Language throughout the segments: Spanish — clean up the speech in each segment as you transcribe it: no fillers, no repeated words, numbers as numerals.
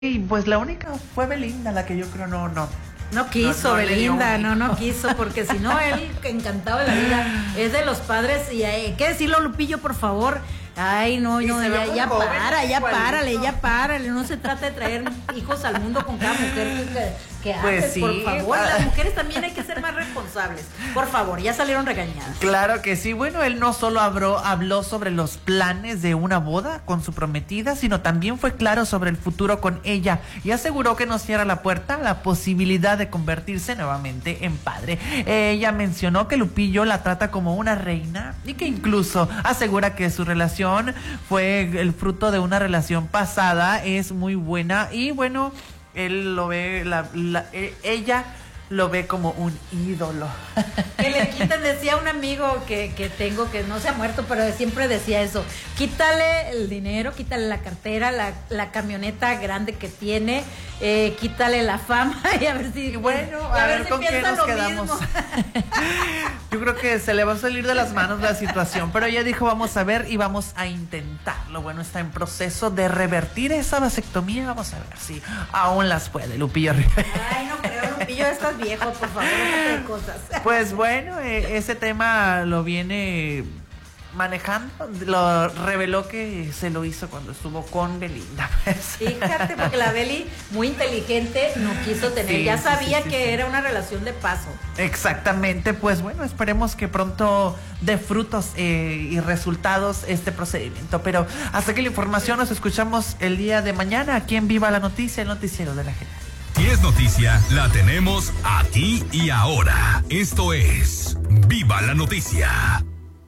Y pues la única fue Belinda, la que yo creo No quiso Belinda, no quiso, porque si no, él encantado de la vida, es de los padres, y hay que decirlo, Lupillo, por favor. Ay, no, ya párale, no se trata de traer hijos al mundo con cada mujer que pues haces, sí, por favor, las mujeres también hay que ser más responsables, por favor, ya salieron regañadas. Claro que sí, bueno, él no solo habló sobre los planes de una boda con su prometida, sino también fue claro sobre el futuro con ella y aseguró que no cierra la puerta a la posibilidad de convertirse nuevamente en padre. Ella mencionó que Lupillo la trata como una reina y que incluso asegura que su relación fue el fruto de una relación pasada, es muy buena y bueno, él lo ve, ella lo ve como un ídolo. Que le quiten, decía un amigo que tengo, que no se ha muerto, pero siempre decía eso: quítale el dinero, quítale la cartera, la camioneta grande que tiene, quítale la fama y a ver si, bueno, a ver con qué nos quedamos. Yo creo que se le va a salir de las manos la situación, pero ella dijo: vamos a ver y vamos a intentarlo. Bueno, está en proceso de revertir esa vasectomía, vamos a ver si aún las puede Lupillo Rivera. Ay, no creo, Lupillo, estás viejo, por favor, no te cosas. Pues bueno, ese tema lo viene manejando, lo reveló que se lo hizo cuando estuvo con Belinda. Fíjate, porque la Beli, muy inteligente, no quiso tener, sí, ya sabía sí, que era una relación de paso. Exactamente, pues bueno, esperemos que pronto dé frutos y resultados este procedimiento, pero hasta aquí la información, nos escuchamos el día de mañana aquí en Viva la Noticia, el noticiero de la gente. Si es noticia, la tenemos aquí y ahora. Esto es Viva la Noticia.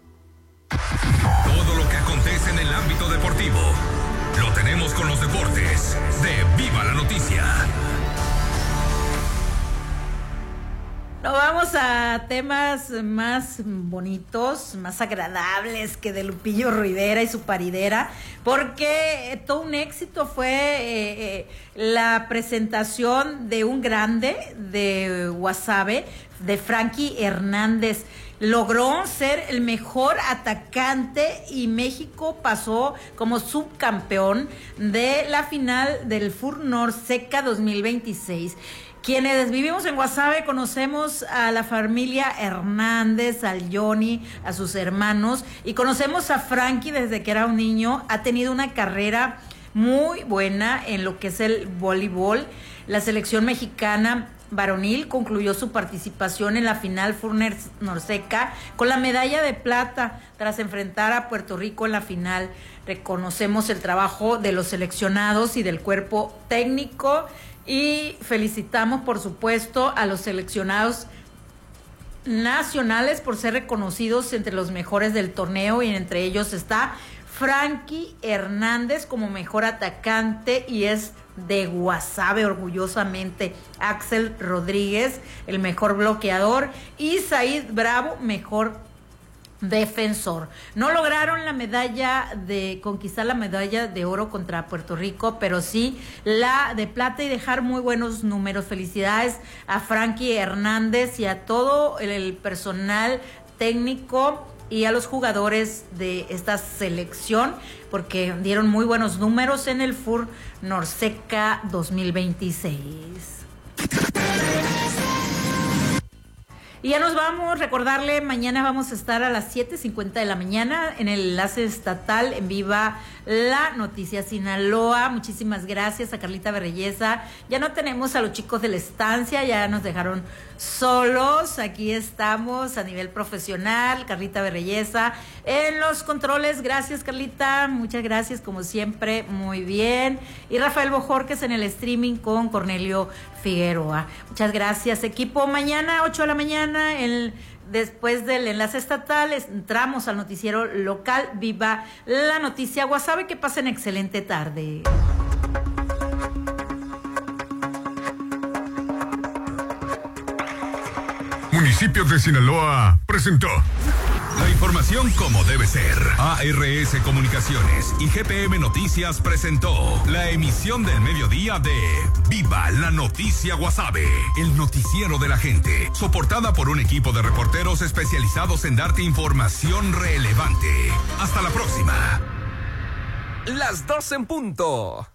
Todo lo que acontece en el ámbito deportivo lo tenemos con los deportes de Viva la Noticia. Nos vamos a temas más bonitos, más agradables que de Lupillo Rivera y su paridera, porque todo un éxito fue la presentación de un grande de Guasave, de Frankie Hernández. Logró ser el mejor atacante y México pasó como subcampeón de la final del FUR Norseca 2026. Quienes vivimos en Guasave conocemos a la familia Hernández, al Johnny, a sus hermanos, y conocemos a Frankie desde que era un niño. Ha tenido una carrera muy buena en lo que es el voleibol. La selección mexicana varonil concluyó su participación en la final FUR Norseca con la medalla de plata tras enfrentar a Puerto Rico en la final. Reconocemos el trabajo de los seleccionados y del cuerpo técnico y felicitamos, por supuesto, a los seleccionados nacionales por ser reconocidos entre los mejores del torneo, y entre ellos está Frankie Hernández como mejor atacante y es de Guasave orgullosamente. Axel Rodríguez, el mejor bloqueador, y Said Bravo, mejor defensor. No lograron conquistar la medalla de oro contra Puerto Rico, pero sí la de plata y dejar muy buenos números. Felicidades a Frankie Hernández y a todo el personal técnico y a los jugadores de esta selección, porque dieron muy buenos números en el FUR Norseca 2026. Y ya nos vamos, recordarle, mañana vamos a estar a las 7:50 de la mañana en el enlace estatal en Viva la Noticia Sinaloa. Muchísimas gracias a Carlita Berreyesa. Ya no tenemos a los chicos de la estancia, ya nos dejaron solos. Aquí estamos a nivel profesional, Carlita Berreyesa en los controles. Gracias, Carlita, muchas gracias, como siempre, muy bien. Y Rafael Bojorques en el streaming con Cornelio Figueroa. Muchas gracias, equipo. Mañana 8 de la mañana, después del enlace estatal, entramos al noticiero local Viva la Noticia Guasave. Que pasen excelente tarde. Municipios de Sinaloa presentó la información como debe ser. ARS Comunicaciones y GPM Noticias presentó la emisión del mediodía de Viva la Noticia Guasave, el noticiero de la gente, soportada por un equipo de reporteros especializados en darte información relevante. Hasta la próxima. Las 2 en punto.